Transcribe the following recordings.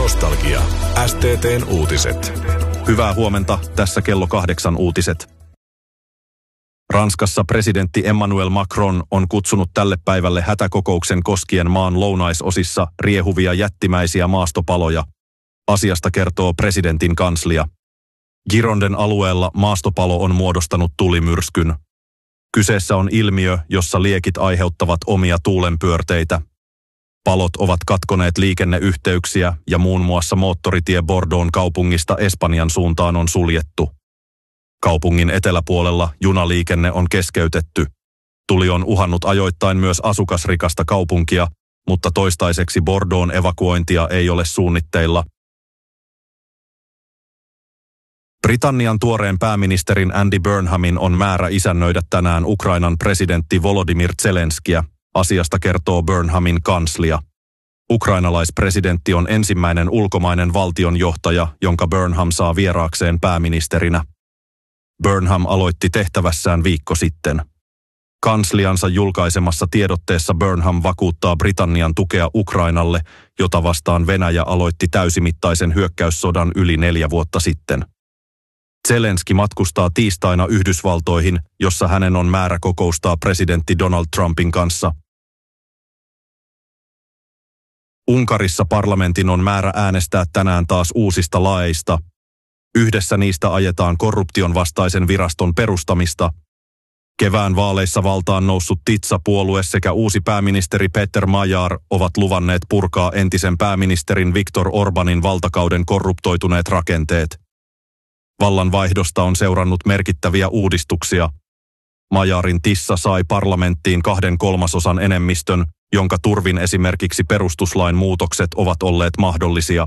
Nostalgia. STT:n uutiset. Hyvää huomenta, tässä kello 8 uutiset. Ranskassa presidentti Emmanuel Macron on kutsunut tälle päivälle hätäkokouksen koskien maan lounaisosissa riehuvia jättimäisiä maastopaloja. Asiasta kertoo presidentin kanslia. Gironden alueella maastopalo on muodostanut tulimyrskyn. Kyseessä on ilmiö, jossa liekit aiheuttavat omia tuulenpyörteitä. Palot ovat katkoneet liikenneyhteyksiä ja muun muassa moottoritie Bordeauxn kaupungista Espanjan suuntaan on suljettu. Kaupungin eteläpuolella junaliikenne on keskeytetty. Tuli on uhannut ajoittain myös asukasrikasta kaupunkia, mutta toistaiseksi Bordeauxn evakuointia ei ole suunnitteilla. Britannian tuoreen pääministerin Andy Burnhamin on määrä isännöidä tänään Ukrainan presidentti Volodymyr Zelenskiä. Asiasta kertoo Burnhamin kanslia. Ukrainalaispresidentti on ensimmäinen ulkomainen valtionjohtaja, jonka Burnham saa vieraakseen pääministerinä. Burnham aloitti tehtävässään viikko sitten. Kansliansa julkaisemassa tiedotteessa Burnham vakuuttaa Britannian tukea Ukrainalle, jota vastaan Venäjä aloitti täysimittaisen hyökkäyssodan yli 4 vuotta sitten. Zelenski matkustaa tiistaina Yhdysvaltoihin, jossa hänen on määrä kokoustaa presidentti Donald Trumpin kanssa. Unkarissa parlamentin on määrä äänestää tänään taas uusista laeista. Yhdessä niistä ajetaan korruption vastaisen viraston perustamista. Kevään vaaleissa valtaan noussut Titsa-puolue sekä uusi pääministeri Peter Magyar ovat luvanneet purkaa entisen pääministerin Viktor Orbanin valtakauden korruptoituneet rakenteet. Vallanvaihdosta on seurannut merkittäviä uudistuksia. Magyarin Tissa sai parlamenttiin 2/3 enemmistön, jonka turvin esimerkiksi perustuslain muutokset ovat olleet mahdollisia.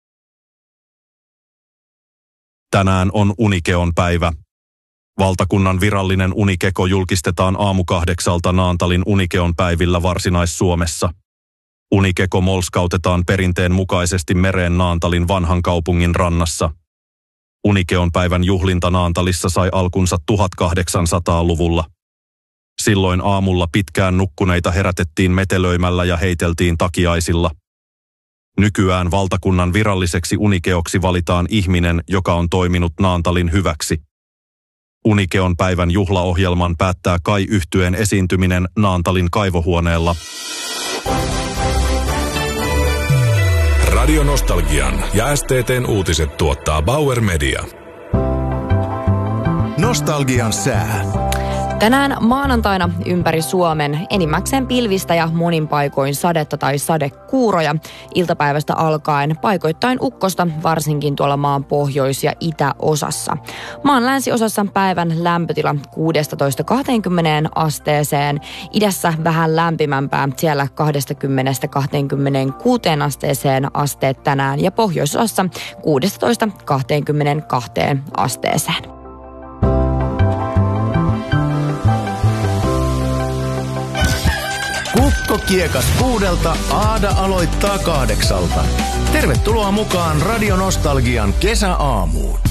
Tänään on Unikeon päivä. Valtakunnan virallinen unikeko julkistetaan 7:00 Naantalin Unikeon päivillä Varsinais-Suomessa. Unikeko molskautetaan perinteen mukaisesti mereen Naantalin vanhan kaupungin rannassa. Unikeon päivän juhlinta Naantalissa sai alkunsa 1800-luvulla. Silloin aamulla pitkään nukkuneita herätettiin metelöimällä ja heiteltiin takiaisilla. Nykyään valtakunnan viralliseksi unikeoksi valitaan ihminen, joka on toiminut Naantalin hyväksi. Unikeon päivän juhlaohjelman päättää Kai-yhtyeen esiintyminen Naantalin kaivohuoneella. Radio Nostalgian ja STT:n uutiset tuottaa Bauer Media. Nostalgian sää. Tänään maanantaina ympäri Suomen enimmäkseen pilvistä ja monin paikoin sadetta tai sadekuuroja. Iltapäivästä alkaen paikoittain ukkosta, varsinkin tuolla maan pohjois- ja itäosassa. Maan länsiosassa päivän lämpötila 16-20 asteeseen. Idässä vähän lämpimämpää, siellä 20-26 asteeseen asteet tänään. Ja pohjoisosassa 16-22 asteeseen. Kukko kiekas 6:00, Aada aloittaa 8:00. Tervetuloa mukaan Radio Nostalgian kesäaamuun.